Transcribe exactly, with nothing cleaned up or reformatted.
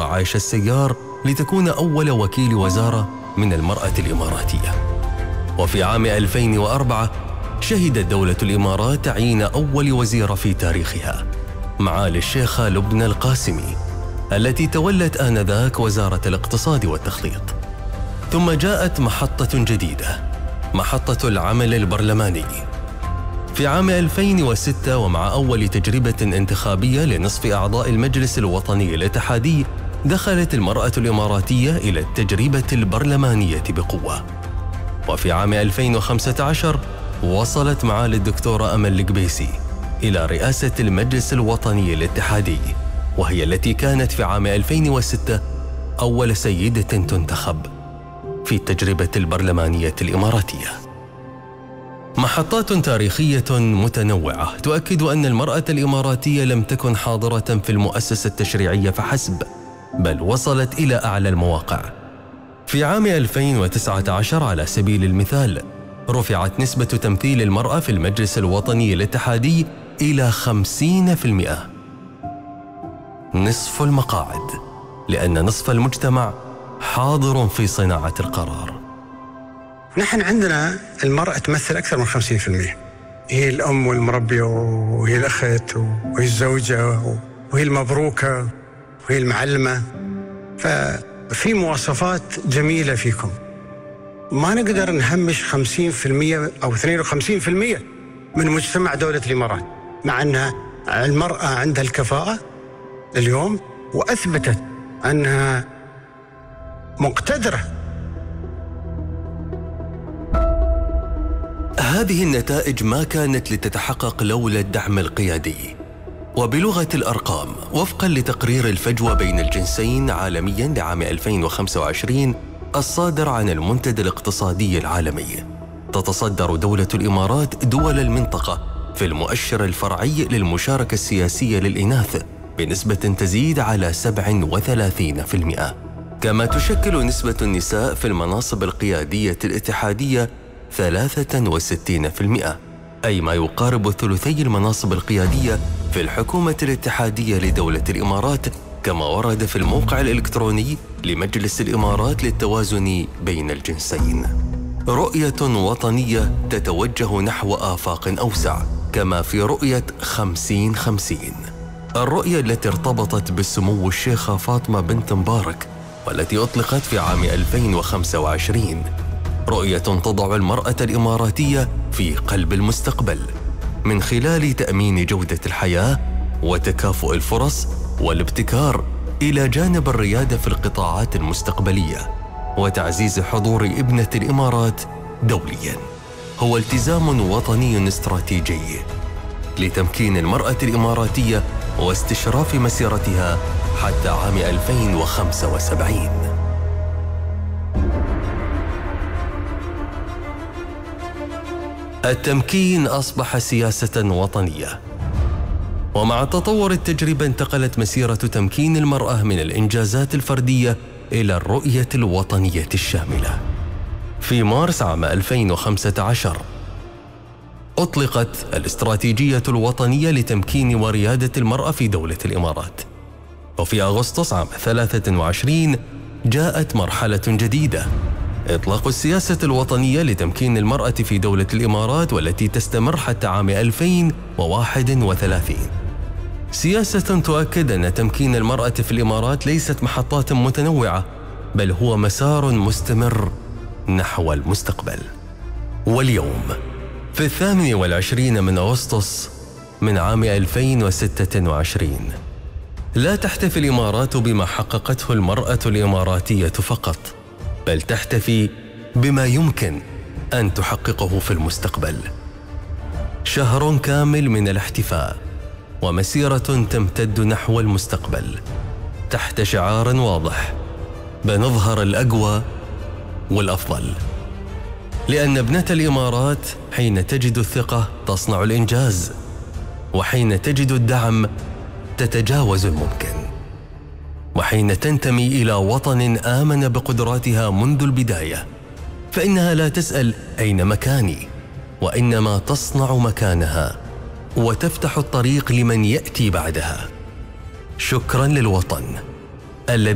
عائشة السيار لتكون أول وكيل وزارة من المرأة الإماراتية. وفي عام ألفين وأربعة شهدت دولة الإمارات تعيين أول وزيرة في تاريخها، معالي الشيخة لبنى القاسمي، التي تولت آنذاك وزارة الاقتصاد والتخطيط. ثم جاءت محطة جديدة، محطة العمل البرلماني. في عام ألفين وستة ومع أول تجربة انتخابية لنصف أعضاء المجلس الوطني الاتحادي، دخلت المرأة الإماراتية إلى التجربة البرلمانية بقوة. وفي عام ألفين وخمسة عشر وصلت معالي الدكتورة أمل القبيسي إلى رئاسة المجلس الوطني الاتحادي، وهي التي كانت في عام ألفين وستة أول سيدة تنتخب في التجربة البرلمانية الإماراتية. محطات تاريخية متنوعة تؤكد أن المرأة الإماراتية لم تكن حاضرة في المؤسسة التشريعية فحسب، بل وصلت إلى أعلى المواقع. في عام ألفين وتسعة عشر على سبيل المثال رفعت نسبة تمثيل المرأة في المجلس الوطني الاتحادي إلى خمسين بالمئة، نصف المقاعد، لأن نصف المجتمع حاضر في صناعة القرار. نحن عندنا المرأة تمثل أكثر من خمسين بالمئة، هي الأم والمربية وهي الأخت وهي الزوجة وهي المبروكة وهي المعلمة، ففي مواصفات جميلة فيكم. ما نقدر نهمش خمسين بالمئة أو اثنين وخمسين بالمئة من مجتمع دولة الإمارات، مع أن المرأة عندها الكفاءة اليوم وأثبتت أنها مقتدرة. هذه النتائج ما كانت لتتحقق لولا الدعم القيادي. وبلغة الأرقام، وفقا لتقرير الفجوة بين الجنسين عالميا لعام ألفين وخمسة وعشرين الصادر عن المنتدى الاقتصادي العالمي، تتصدر دولة الإمارات دول المنطقة في المؤشر الفرعي للمشاركة السياسية للإناث بنسبة تزيد على سبعة وثلاثين بالمئة، كما تشكل نسبة النساء في المناصب القيادية الاتحادية ثلاثة وستين بالمئة، أي ما يقارب ثلثي المناصب القيادية في الحكومة الاتحادية لدولة الإمارات، كما ورد في الموقع الإلكتروني لمجلس الإمارات للتوازن بين الجنسين. رؤية وطنية تتوجه نحو آفاق أوسع، كما في رؤية خمسين خمسين، الرؤية التي ارتبطت بالسمو الشيخة فاطمة بنت مبارك والتي أطلقت في عام ألفين وخمسة وعشرين، رؤية تضع المرأة الإماراتية في قلب المستقبل من خلال تأمين جودة الحياة وتكافؤ الفرص والابتكار، إلى جانب الريادة في القطاعات المستقبلية وتعزيز حضور ابنة الإمارات دولياً. هو التزام وطني استراتيجي لتمكين المرأة الإماراتية واستشراف مسيرتها حتى عام ألفين وخمسة وسبعين. التمكين أصبح سياسة وطنية، ومع تطور التجربة انتقلت مسيرة تمكين المرأة من الإنجازات الفردية إلى الرؤية الوطنية الشاملة. في مارس عام ألفين وخمسة عشر أطلقت الاستراتيجية الوطنية لتمكين وريادة المرأة في دولة الإمارات، وفي أغسطس عام ثلاثة وعشرين جاءت مرحلة جديدة، إطلاق السياسة الوطنية لتمكين المرأة في دولة الإمارات، والتي تستمر حتى عام ألفين وواحد وثلاثين. سياسة تؤكد أن تمكين المرأة في الإمارات ليست محطات متنوعة، بل هو مسار مستمر نحو المستقبل. واليوم في الثامن والعشرين من أغسطس من عام ألفين وستة وعشرين لا تحتفي الإمارات بما حققته المرأة الإماراتية فقط، بل تحتفي بما يمكن أن تحققه في المستقبل. شهر كامل من الاحتفاء ومسيرة تمتد نحو المستقبل تحت شعار واضح: بنظهر الأقوى والأفضل. لأن ابنة الإمارات حين تجد الثقة تصنع الإنجاز، وحين تجد الدعم تتجاوز الممكن، وحين تنتمي إلى وطن آمن بقدراتها منذ البداية فإنها لا تسأل أين مكاني، وإنما تصنع مكانها وتفتح الطريق لمن يأتي بعدها. شكراً للوطن الذي